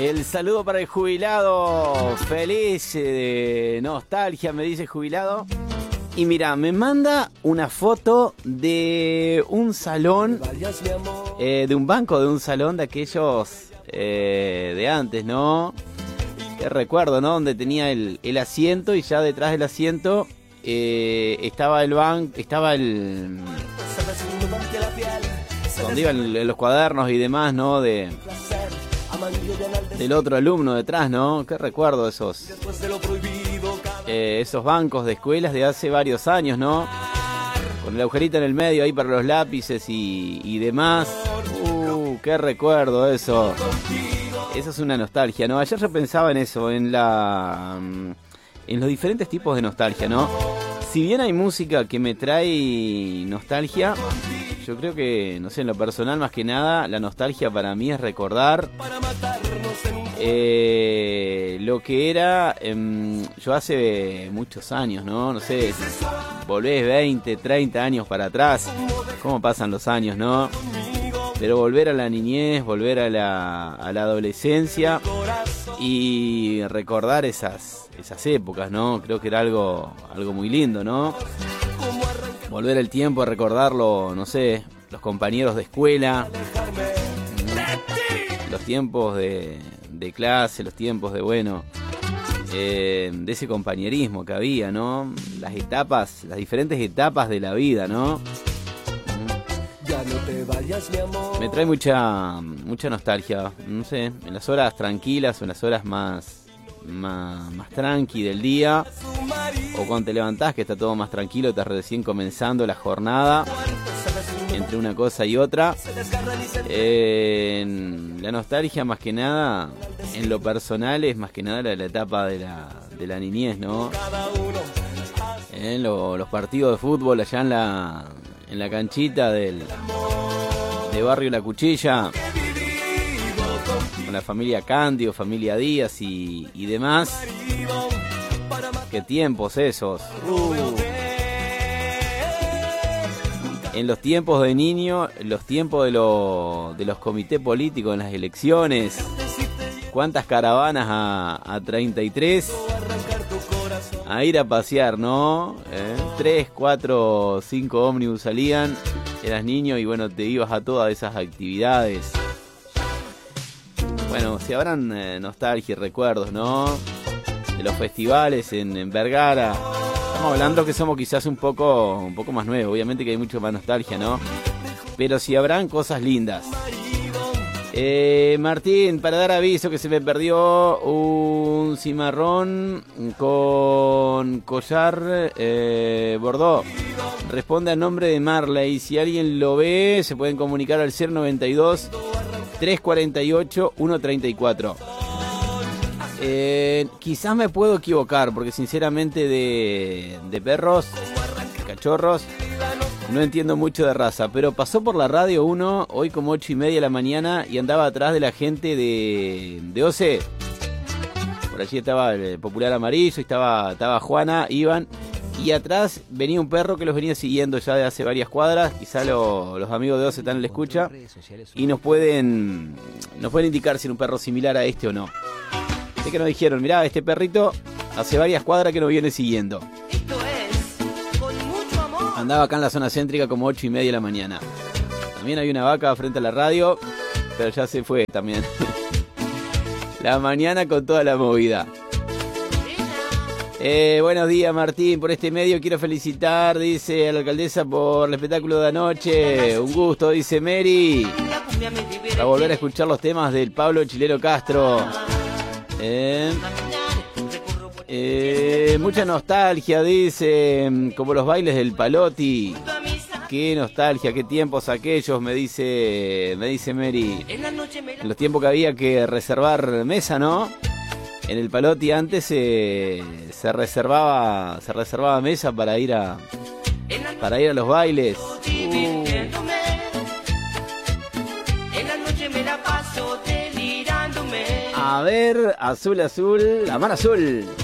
El saludo para el jubilado. Feliz nostalgia, me dice jubilado. Y mira, me manda una foto de un salón, de un banco de un salón de aquellos de antes, ¿no? Que recuerdo, ¿no? Donde tenía el asiento y ya detrás del asiento estaba el banco, estaba el... donde iban los cuadernos y demás, ¿no? Del otro alumno detrás, ¿no? Qué recuerdo esos bancos de escuelas de hace varios años, ¿no? Con el agujerito en el medio ahí para los lápices y demás. Qué recuerdo eso. Eso es una nostalgia, ¿no? Ayer yo pensaba en eso, en los diferentes tipos de nostalgia, ¿no? Si bien hay música que me trae nostalgia, yo creo que, no sé, en lo personal más que nada, la nostalgia para mí es recordar lo que era yo hace muchos años, ¿no? No sé, volvés 20, 30 años para atrás, cómo pasan los años, ¿no? Pero volver a la niñez, volver a la adolescencia y recordar esas épocas, ¿no? Creo que era algo muy lindo, ¿no? Volver el tiempo a recordarlo, no sé, los compañeros de escuela, los tiempos de clase, los tiempos de, bueno, de ese compañerismo que había, ¿no? Las diferentes etapas de la vida, ¿no? Me trae mucha nostalgia, no sé, en las horas tranquilas o en las horas más tranqui del día, o cuando te levantás que está todo más tranquilo, estás recién comenzando la jornada, entre una cosa y otra. La nostalgia más que nada, en lo personal, es más que nada la etapa de la niñez, ¿no? Los partidos de fútbol allá en la canchita de Barrio La Cuchilla, con la familia Cándido, familia Díaz y demás. Qué tiempos esos. En los tiempos de niño, los tiempos de los comités políticos en las elecciones, cuántas caravanas a 33 a ir a pasear, ¿no? 3, 4, 5 ómnibus salían, eras niño y bueno, te ibas a todas esas actividades. Bueno, si habrán nostalgia y recuerdos, ¿no? De los festivales en Vergara. Estamos hablando que somos quizás un poco más nuevos, obviamente que hay mucho más nostalgia, ¿no? Pero si habrán cosas lindas. Martín, para dar aviso que se me perdió un cimarrón con collar bordó. Responde a nombre de Marley. Si alguien lo ve, se pueden comunicar al 092 348 134. Quizás me puedo equivocar, porque sinceramente de perros, cachorros, no entiendo mucho de raza, pero pasó por la radio uno hoy como 8:30 de la mañana y andaba atrás de la gente de OCE. Por allí estaba el popular amarillo, estaba Juana, Iván, y atrás venía un perro que los venía siguiendo ya de hace varias cuadras. Quizá los amigos de OCE están en la escucha y nos pueden indicar si era un perro similar a este o no. Sé que nos dijeron, mirá, este perrito hace varias cuadras que nos viene siguiendo. Andaba acá en la zona céntrica como 8:30 de la mañana. También hay una vaca frente a la radio, pero ya se fue también. La mañana con toda la movida. Buenos días, Martín, por este medio quiero felicitar, dice, a la alcaldesa por el espectáculo de anoche. Un gusto, dice Mary. Para volver a escuchar los temas del Pablo Chilero Castro. Mucha nostalgia, dice, como los bailes del Palotti. Qué nostalgia, qué tiempos aquellos, me dice Mary. En los tiempos que había que reservar mesa, ¿no? En el Palotti antes se reservaba mesa para ir a los bailes. A ver, azul, la mar azul.